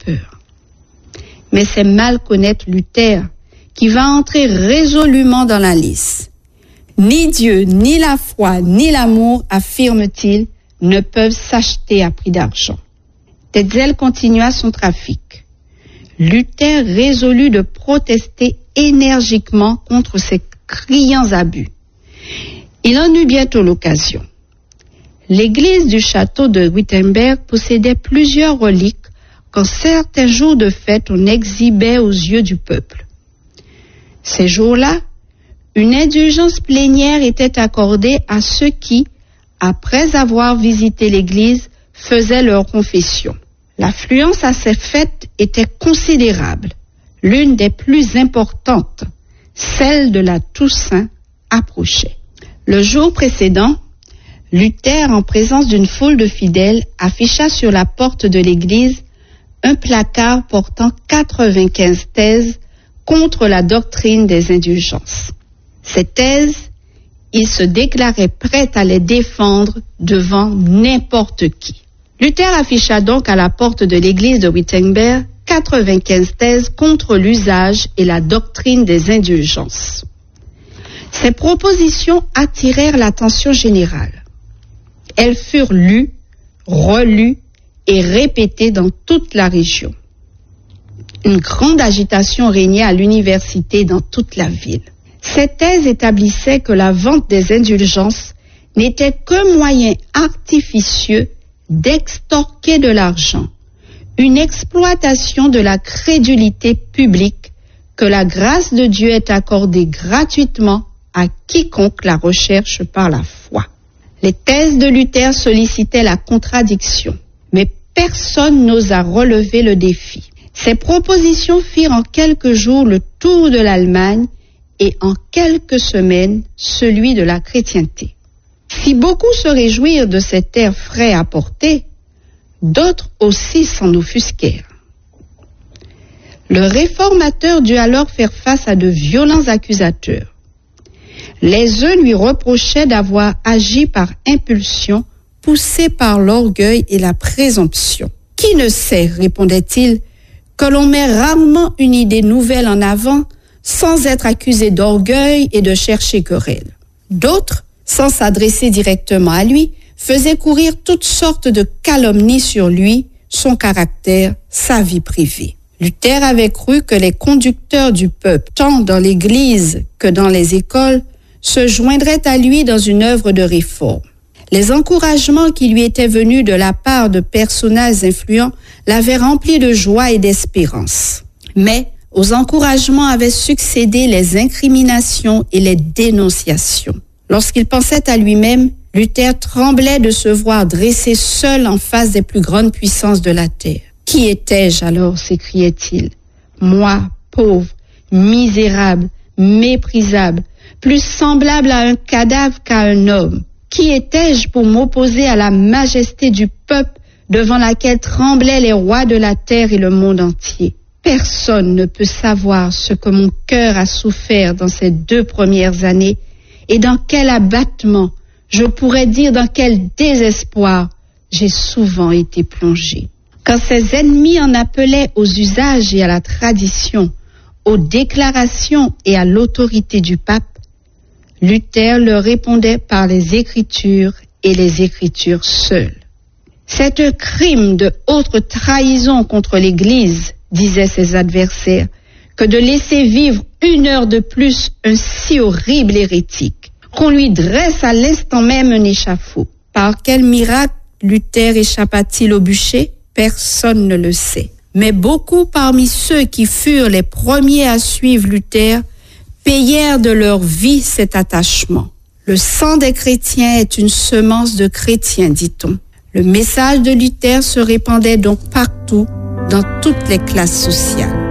cœur. Mais c'est mal connaître Luther qui va entrer résolument dans la liste. Ni Dieu, ni la foi, ni l'amour, affirme-t-il, ne peuvent s'acheter à prix d'argent. Tetzel continua son trafic. Luther résolut de protester énergiquement contre ces criants abus. Il en eut bientôt l'occasion. L'église du château de Wittenberg possédait plusieurs reliques qu'en certains jours de fête on exhibait aux yeux du peuple. Ces jours-là, une indulgence plénière était accordée à ceux qui, après avoir visité l'église, faisaient leur confession. L'affluence à ces fêtes était considérable. L'une des plus importantes, celle de la Toussaint, approchait. Le jour précédent, Luther, en présence d'une foule de fidèles, afficha sur la porte de l'église un placard portant 95 thèses contre la doctrine des indulgences. Ces thèses, il se déclarait prêt à les défendre devant n'importe qui. Luther afficha donc à la porte de l'église de Wittenberg 95 thèses contre l'usage et la doctrine des indulgences. Ces propositions attirèrent l'attention générale. Elles furent lues, relues et répétées dans toute la région. Une grande agitation régnait à l'université dans toute la ville. Ces thèses établissaient que la vente des indulgences n'était qu'un moyen artificieux d'extorquer de l'argent, une exploitation de la crédulité publique que la grâce de Dieu est accordée gratuitement à quiconque la recherche par la foi. Les thèses de Luther sollicitaient la contradiction, mais personne n'osa relever le défi. Ces propositions firent en quelques jours le tour de l'Allemagne et en quelques semaines celui de la chrétienté. Si beaucoup se réjouirent de cet air frais apporté, d'autres aussi s'en offusquèrent. Le réformateur dut alors faire face à de violents accusateurs. Les uns lui reprochaient d'avoir agi par impulsion, poussé par l'orgueil et la présomption. « Qui ne sait, répondait-il, que l'on met rarement une idée nouvelle en avant sans être accusé d'orgueil et de chercher querelle. » D'autres, sans s'adresser directement à lui, faisaient courir toutes sortes de calomnies sur lui, son caractère, sa vie privée. Luther avait cru que les conducteurs du peuple, tant dans l'Église que dans les écoles, se joindraient à lui dans une œuvre de réforme. Les encouragements qui lui étaient venus de la part de personnages influents l'avaient rempli de joie et d'espérance. Mais aux encouragements avaient succédé les incriminations et les dénonciations. Lorsqu'il pensait à lui-même, Luther tremblait de se voir dressé seul en face des plus grandes puissances de la terre. « Qui étais-je alors ?» s'écriait-il. « Moi, pauvre, misérable, méprisable, plus semblable à un cadavre qu'à un homme. Qui étais-je pour m'opposer à la majesté du peuple devant laquelle tremblaient les rois de la terre et le monde entier? Personne ne peut savoir ce que mon cœur a souffert dans ces 2 premières années et dans quel abattement, je pourrais dire dans quel désespoir, j'ai souvent été plongé. Quand ses ennemis en appelaient aux usages et à la tradition, aux déclarations et à l'autorité du pape, Luther leur répondait par les Écritures et les Écritures seules. C'est un crime de haute trahison contre l'Église, disaient ses adversaires, que de laisser vivre 1 heure de plus un si horrible hérétique, qu'on lui dresse à l'instant même un échafaud. Par quel miracle Luther échappa-t-il au bûcher? Personne ne le sait. Mais beaucoup parmi ceux qui furent les premiers à suivre Luther payèrent de leur vie cet attachement. Le sang des chrétiens est une semence de chrétiens, dit-on. Le message de Luther se répandait donc partout, dans toutes les classes sociales.